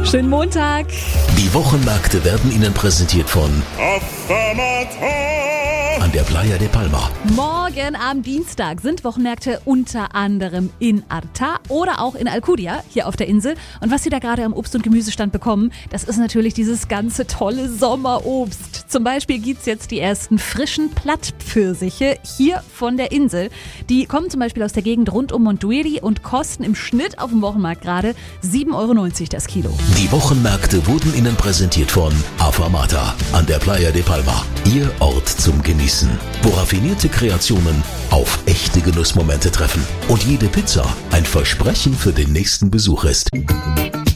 Schönen Montag. Die Wochenmärkte werden Ihnen präsentiert von an der Playa de Palma. Morgen am Dienstag sind Wochenmärkte unter anderem in Arta oder auch in Alcudia, hier auf der Insel. Und was Sie da gerade am Obst- und Gemüsestand bekommen, das ist natürlich dieses ganze tolle Sommerobst. Zum Beispiel gibt's jetzt die ersten frischen Plattpfirsiche hier von der Insel. Die kommen zum Beispiel aus der Gegend rund um Montuiri und kosten im Schnitt auf dem Wochenmarkt gerade 7,90 € das Kilo. Die Wochenmärkte wurden Ihnen präsentiert von Afamata an der Playa de Palma. Ihr Ort zum Genießen, wo raffinierte Kreationen auf echte Genussmomente treffen und jede Pizza ein Versprechen für den nächsten Besuch ist.